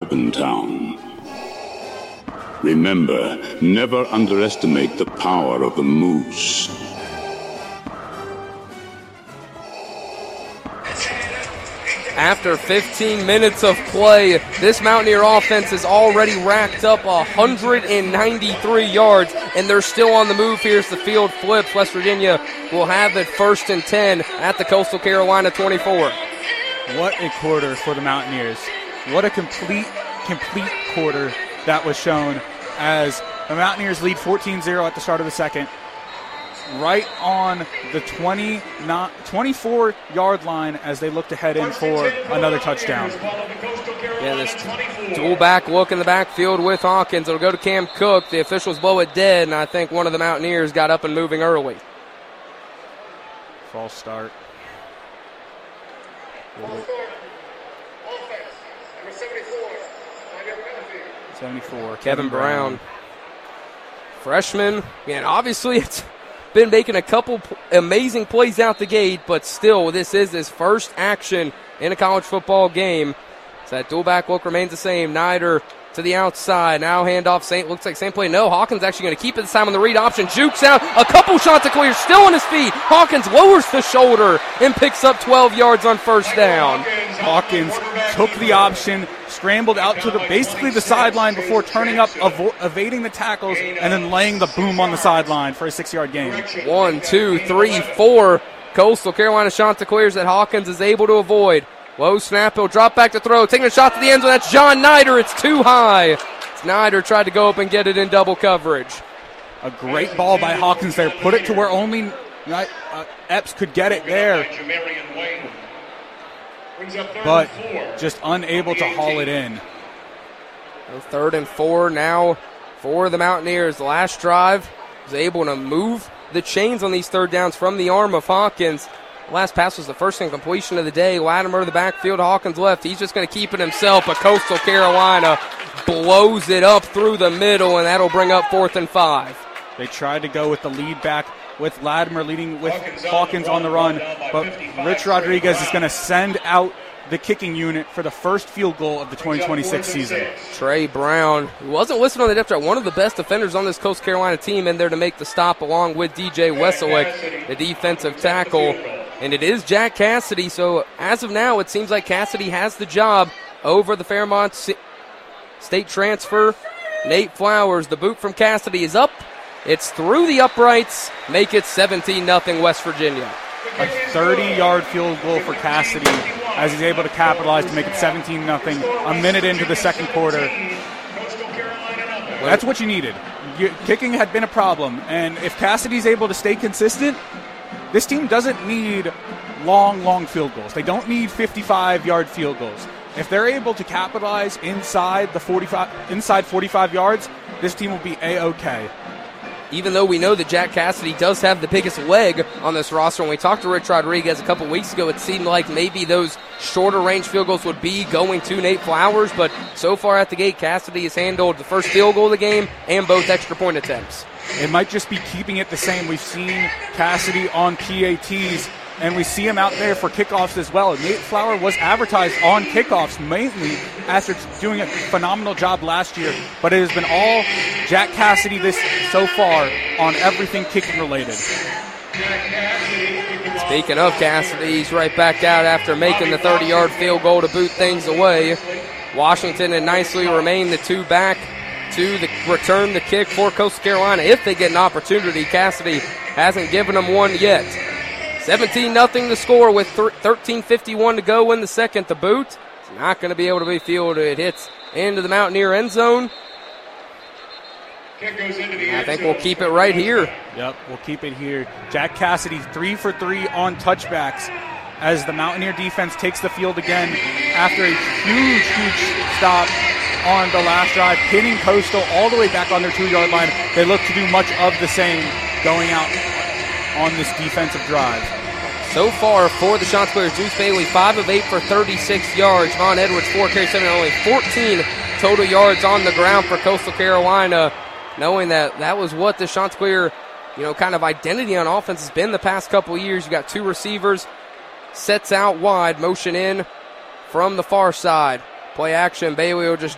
in town. Remember, never underestimate the power of the Moose. After 15 minutes of play, this Mountaineer offense has already racked up 193 yards, and they're still on the move here as the field flips. West Virginia will have it 1st and 10 at the Coastal Carolina 24. What a quarter for the Mountaineers. What a complete quarter that was shown as the Mountaineers lead 14-0 at the start of the second. Right on the 24-yard line as they look to head in for another touchdown. Yeah, this dual back look in the backfield with Hawkins. It'll go to Cam Cook. The officials blow it dead, and I think one of the Mountaineers got up and moving early. False start. 74. Kevin Brown. Freshman. Man, obviously it's been making a couple amazing plays out the gate, but still, this is his first action in a college football game. So that dual back look remains the same. Nider to the outside. Now handoff. Looks like same play. No, Hawkins actually going to keep it this time on the read option. Jukes out. A couple shots to clear. Still on his feet. Hawkins lowers the shoulder and picks up 12 yards on first down. Hawkins took the option, scrambled out to basically the sideline before turning up, evading the tackles, and then laying the boom on the sideline for a 6-yard gain. 1, 2, 3, 4. Coastal Carolina Chanticleers that Hawkins is able to avoid. Low snap, he'll drop back to throw, taking a shot to the end zone. That's John Nider. It's too high. Nider tried to go up and get it in double coverage. A great ball by Hawkins there. Put it to where only Epps could get it there. But just unable to haul it in. 3rd and 4 now for the Mountaineers. The last drive was able to move the chains on these third downs from the arm of Hawkins. The last pass was the first incompletion of the day. Latimer to the backfield, Hawkins left. He's just going to keep it himself, but Coastal Carolina blows it up through the middle, and that'll bring up 4th and 5. They tried to go with the lead back with Latimer leading with Hawkins on the run, but Rich Rodriguez is going to send out the kicking unit for the first field goal of the 2026 season. Trey Brown, who wasn't listed on the depth chart, one of the best defenders on this Coastal Carolina team in there to make the stop along with DJ Weselick, the defensive tackle. And it is Jack Cassidy, so as of now it seems like Cassidy has the job over the Fairmont State transfer. Nate Flowers, the boot from Cassidy is up. It's through the uprights, make it 17-0 West Virginia. A 30-yard field goal for Cassidy as he's able to capitalize to make it 17-0 a minute into the second quarter. That's what you needed. Kicking had been a problem, and if Cassidy's able to stay consistent, this team doesn't need long field goals. They don't need 55-yard field goals. If they're able to capitalize inside 45 yards, this team will be A-OK. Even though we know that Jack Cassidy does have the biggest leg on this roster, when we talked to Rich Rodriguez a couple weeks ago, it seemed like maybe those shorter range field goals would be going to Nate Flowers, but so far at the gate, Cassidy has handled the first field goal of the game and both extra point attempts. It might just be keeping it the same. We've seen Cassidy on PATs, and we see him out there for kickoffs as well. Nate Flower was advertised on kickoffs mainly after doing a phenomenal job last year, but it has been all Jack Cassidy this so far on everything kicking related. Speaking of Cassidy, he's right back out after making the 30-yard field goal to boot things away. Washington and Nicely remain the two back to return the kick for Coastal Carolina if they get an opportunity. Cassidy hasn't given them one yet. 17-0 the score with 13:51 to go in the second. The boot is not going to be able to be fielded. It hits into the Mountaineer end zone. I think we'll keep it right here. Yep, we'll keep it here. Jack Cassidy 3 for 3 on touchbacks as the Mountaineer defense takes the field again after a huge stop on the last drive, pinning Coastal all the way back on their 2-yard line. They look to do much of the same going out on this defensive drive. So far for the Chanticleers, Deuce Bailey 5 of 8 for 36 yards. Vaughn Edwards 4 carries 7, only 14 total yards on the ground for Coastal Carolina, knowing that was what the Chanticleer, kind of identity on offense has been the past couple of years. You got two receivers, sets out wide, motion in from the far side. Play action, Bailey will just